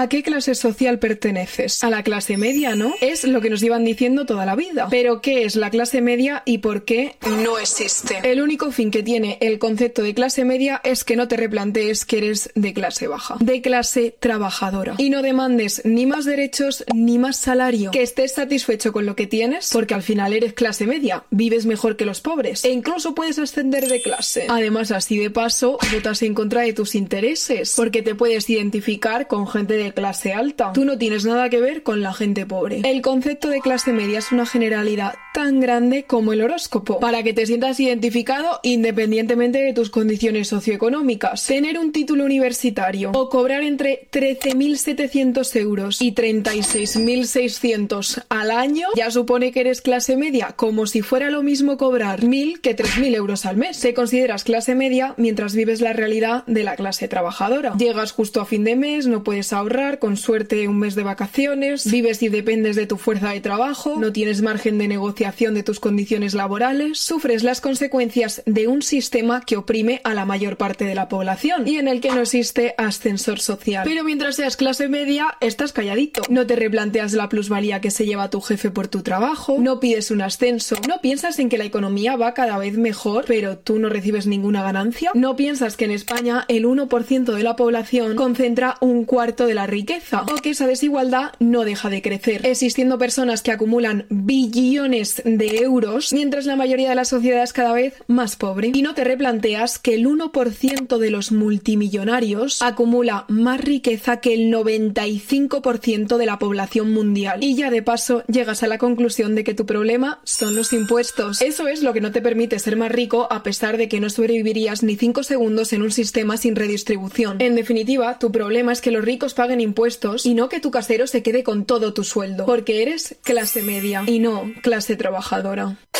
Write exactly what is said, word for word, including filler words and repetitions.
¿A qué clase social perteneces? A la clase media, ¿no? Es lo que nos llevan diciendo toda la vida. Pero ¿qué es la clase media y por qué no existe? El único fin que tiene el concepto de clase media es que no te replantees que eres de clase baja, de clase trabajadora. Y no demandes ni más derechos ni más salario. Que estés satisfecho con lo que tienes, porque al final eres clase media, vives mejor que los pobres e incluso puedes ascender de clase. Además, así de paso, votas en contra de tus intereses, porque te puedes identificar con gente de clase alta. Tú no tienes nada que ver con la gente pobre. El concepto de clase media es una generalidad tan grande como el horóscopo, para que te sientas identificado independientemente de tus condiciones socioeconómicas. Tener un título universitario o cobrar entre trece mil setecientos euros y treinta y seis mil seiscientos al año ya supone que eres clase media, como si fuera lo mismo cobrar mil que tres mil euros al mes. Te consideras clase media mientras vives la realidad de la clase trabajadora. Llegas justo a fin de mes, no puedes ahorrar, con suerte un mes de vacaciones, vives y dependes de tu fuerza de trabajo, no tienes margen de negociación de tus condiciones laborales, sufres las consecuencias de un sistema que oprime a la mayor parte de la población y en el que no existe ascensor social. Pero mientras seas clase media, estás calladito. No te replanteas la plusvalía que se lleva tu jefe por tu trabajo, no pides un ascenso, no piensas en que la economía va cada vez mejor, pero tú no recibes ninguna ganancia, no piensas que en España el uno por ciento de la población concentra un cuarto de la riqueza o que esa desigualdad no deja de crecer, existiendo personas que acumulan billones de euros mientras la mayoría de la sociedad es cada vez más pobre. Y no te replanteas que el uno por ciento de los multimillonarios acumula más riqueza que el noventa y cinco por ciento de la población mundial. Y ya de paso llegas a la conclusión de que tu problema son los impuestos. Eso es lo que no te permite ser más rico, a pesar de que no sobrevivirías ni cinco segundos en un sistema sin redistribución. En definitiva, tu problema es que los ricos paguen impuestos y no que tu casero se quede con todo tu sueldo, porque eres clase media y no clase trabajadora.